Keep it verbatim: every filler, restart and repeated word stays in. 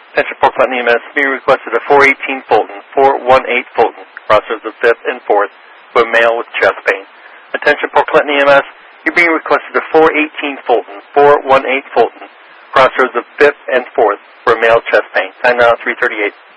Attention Port Clinton E M S, being requested at four eighteen Fulton, four eighteen Fulton, crossroads of fifth and fourth, for a male with chest pain. Attention Port Clinton E M S, you're being requested at four eighteen Fulton, four eighteen Fulton, crossroads of fifth and fourth, for a male chest pain. Time now three thirty-eight.